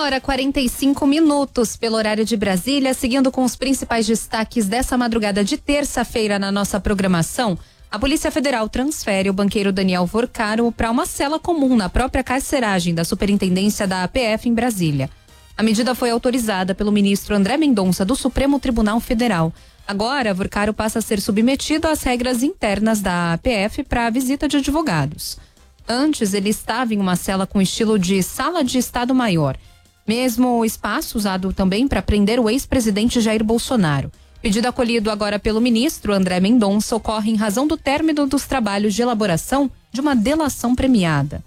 1h45 pelo horário de Brasília, seguindo com os principais destaques dessa madrugada de terça-feira na nossa programação. A Polícia Federal transfere o banqueiro Daniel Vorcaro para uma cela comum na própria carceragem da Superintendência da APF em Brasília. A medida foi autorizada pelo ministro André Mendonça do Supremo Tribunal Federal. Agora, Vorcaro passa a ser submetido às regras internas da APF para a visita de advogados. Antes, ele estava em uma cela com estilo de sala de Estado-Maior. Mesmo espaço usado também para prender o ex-presidente Jair Bolsonaro. Pedido acolhido agora pelo ministro André Mendonça ocorre em razão do término dos trabalhos de elaboração de uma delação premiada.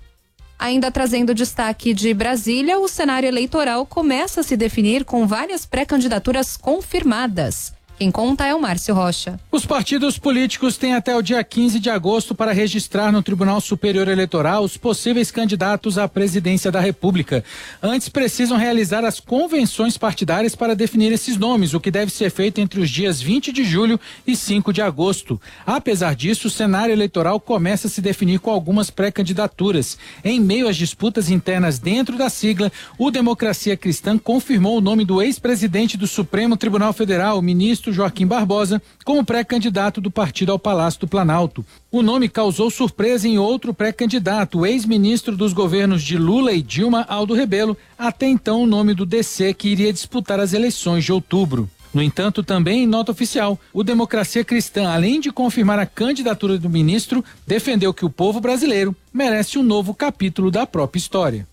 Ainda trazendo destaque de Brasília, o cenário eleitoral começa a se definir com várias pré-candidaturas confirmadas. Quem conta é o Márcio Rocha. Os partidos políticos têm até o dia 15 de agosto para registrar no Tribunal Superior Eleitoral os possíveis candidatos à presidência da República. Antes, precisam realizar as convenções partidárias para definir esses nomes, o que deve ser feito entre os dias 20 de julho e 5 de agosto. Apesar disso, o cenário eleitoral começa a se definir com algumas pré-candidaturas. Em meio às disputas internas dentro da sigla, o Democracia Cristã confirmou o nome do ex-presidente do Supremo Tribunal Federal, o ministro Joaquim Barbosa, como pré-candidato do partido ao Palácio do Planalto. O nome causou surpresa em outro pré-candidato, o ex-ministro dos governos de Lula e Dilma, Aldo Rebelo, até então o nome do DC que iria disputar as eleições de outubro. No entanto, também em nota oficial, o Democracia Cristã, além de confirmar a candidatura do ministro, defendeu que o povo brasileiro merece um novo capítulo da própria história.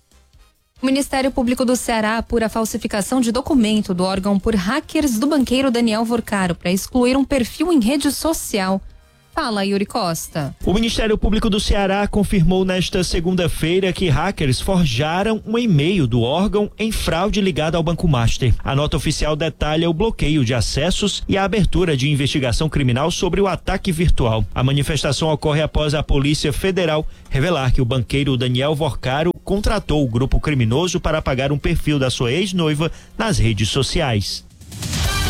O Ministério Público do Ceará apura a falsificação de documento do órgão por hackers do banqueiro Daniel Vorcaro para excluir um perfil em rede social. Fala, Yuri Costa. O Ministério Público do Ceará confirmou nesta segunda-feira que hackers forjaram um e-mail do órgão em fraude ligada ao Banco Master. A nota oficial detalha o bloqueio de acessos e a abertura de investigação criminal sobre o ataque virtual. A manifestação ocorre após a Polícia Federal revelar que o banqueiro Daniel Vorcaro contratou o grupo criminoso para apagar um perfil da sua ex-noiva nas redes sociais.